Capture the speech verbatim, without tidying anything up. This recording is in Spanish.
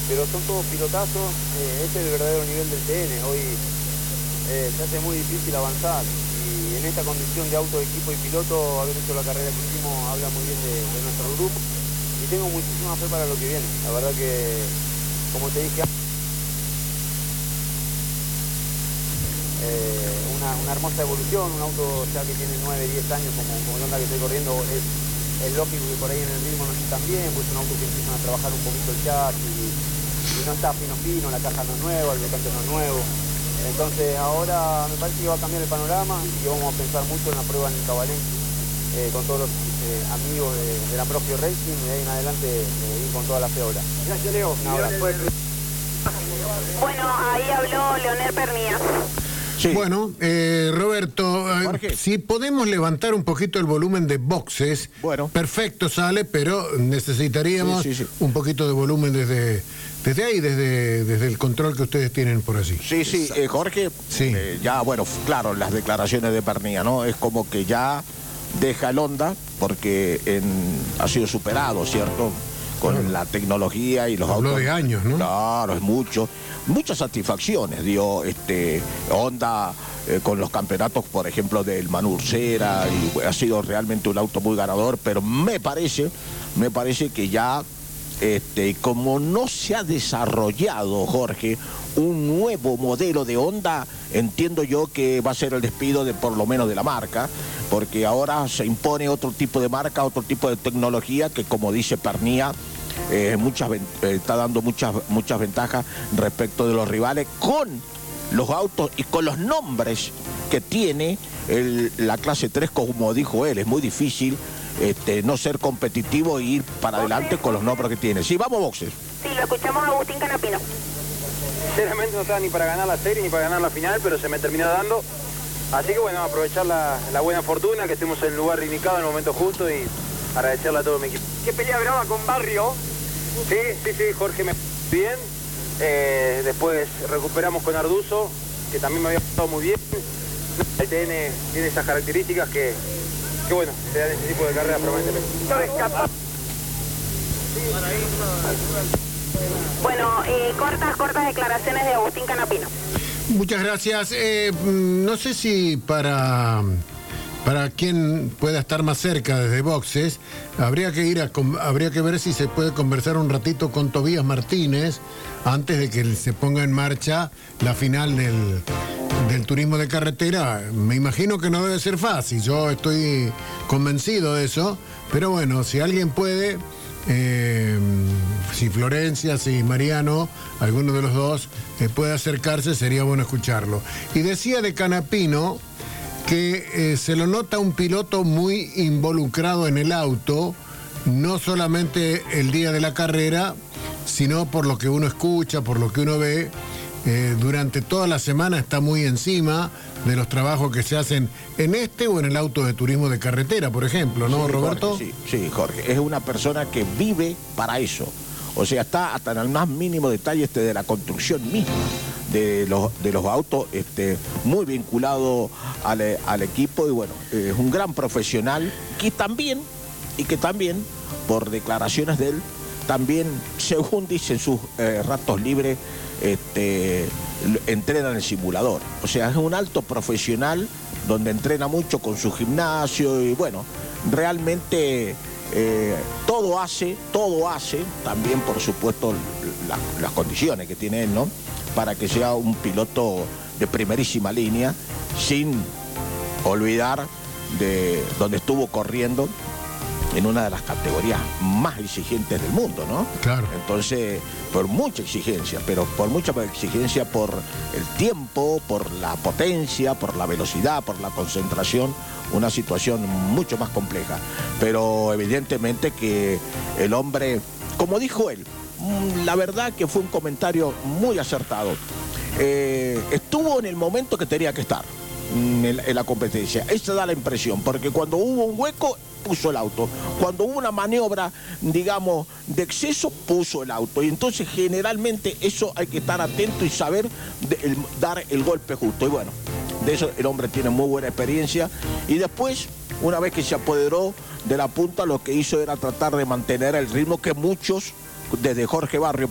pero son todos pilotazos. Eh, este es el verdadero nivel del T N. Hoy eh, se hace muy difícil avanzar y en esta condición de auto, equipo y piloto, haber hecho la carrera que hicimos habla muy bien de, de nuestro grupo y tengo muchísima fe para lo que viene. La verdad que, como te dije antes, Eh, una, una hermosa evolución, un auto ya que tiene nueve, diez años como, como el Honda que estoy corriendo, es, es lógico que por ahí en el ritmo no esté tan bien, pues es un auto que empiezan a trabajar un poquito el chasis y, y no está fino fino, la caja no es nueva, el volcante no es nuevo. Entonces ahora me parece que va a cambiar el panorama y vamos a pensar mucho en la prueba en el Cabalén, eh, con todos los eh, amigos de, de la propia Racing y de ahí en adelante eh, ir con toda la fe ahora. Gracias, Leo. Un abrazo. Bueno, ahí habló Leonel Pernía. Sí. Bueno, eh, Roberto, eh, si podemos levantar un poquito el volumen de boxes, bueno. Perfecto sale, pero necesitaríamos sí, sí, sí. un poquito de volumen desde, desde ahí, desde, desde el control que ustedes tienen por allí. Sí, sí, eh, Jorge, sí. Eh, ya, bueno, claro, las declaraciones de Pernía, ¿no? Es como que ya deja el Honda porque en, ha sido superado, ¿cierto? Con claro. la tecnología y los Habló autos. de años, ¿no? Claro, es mucho. Muchas satisfacciones dio este Honda eh, con los campeonatos, por ejemplo, del Manu Ursera, y ha sido realmente un auto muy ganador, pero me parece, me parece que ya, este, como no se ha desarrollado, Jorge, un nuevo modelo de Honda, entiendo yo que va a ser el despido de por lo menos de la marca, porque ahora se impone otro tipo de marca, otro tipo de tecnología que, como dice Pernía, Eh, muchas, eh, está dando muchas, muchas ventajas respecto de los rivales con los autos y con los nombres que tiene el, la clase tres, como dijo él. Es muy difícil este, no ser competitivo e ir para adelante con los nombres que tiene. Sí, vamos boxes. Sí, lo escuchamos a Agustín Canapino. Sinceramente no estaba ni para ganar la serie ni para ganar la final, pero se me terminó dando. Así que bueno, aprovechar la, la buena fortuna, que estemos en el lugar indicado en el momento justo y agradecerle a todo mi equipo. ¿Qué pelea brava con Barrio? Sí, sí, sí, Jorge me bien. Eh, después recuperamos con Arduzo, que también me había pasado muy bien. El T N tiene esas características que, que bueno, se dan ese tipo de carreras permanentemente. Bueno, eh, cortas, cortas declaraciones de Agustín Canapino. Muchas gracias. Eh, no sé si para... Para quien pueda estar más cerca desde boxes, habría que ir a habría que ver si se puede conversar un ratito con Tobías Martínez antes de que se ponga en marcha la final del, del turismo de carretera. Me imagino que no debe ser fácil, yo estoy convencido de eso, pero bueno, si alguien puede, eh, si Florencia, si Mariano, alguno de los dos eh, puede acercarse, sería bueno escucharlo. Y decía de Canapino que eh, se lo nota un piloto muy involucrado en el auto, no solamente el día de la carrera, sino por lo que uno escucha, por lo que uno ve, eh, durante toda la semana está muy encima de los trabajos que se hacen en este o en el auto de turismo de carretera, por ejemplo, ¿no, sí, Roberto? Jorge, sí, sí, Jorge, es una persona que vive para eso. O sea, está hasta en el más mínimo detalle este, de la construcción misma de los, de los autos, este, muy vinculado al, al equipo y bueno, es un gran profesional que también, y que también, por declaraciones de él, también, según dicen sus eh, ratos libres, este, entrena en el simulador. O sea, es un alto profesional donde entrena mucho con su gimnasio y bueno, realmente... Eh, todo hace, todo hace, también por supuesto la, las condiciones que tiene él, ¿no? Para que sea un piloto de primerísima línea, sin olvidar de donde estuvo corriendo en una de las categorías más exigentes del mundo, ¿no? Claro. Entonces, por mucha exigencia, pero por mucha exigencia por el tiempo, por la potencia, por la velocidad, por la concentración, una situación mucho más compleja. Pero evidentemente que el hombre, como dijo él, la verdad que fue un comentario muy acertado. Eh, estuvo en el momento que tenía que estar en, en la competencia. Esa da la impresión, porque cuando hubo un hueco, puso el auto. Cuando hubo una maniobra, digamos, de exceso, puso el auto. Y entonces generalmente eso hay que estar atento y saber de, el, dar el golpe justo. Y bueno, de eso el hombre tiene muy buena experiencia. Y después, una vez que se apoderó de la punta, lo que hizo era tratar de mantener el ritmo que muchos, desde Jorge Barrio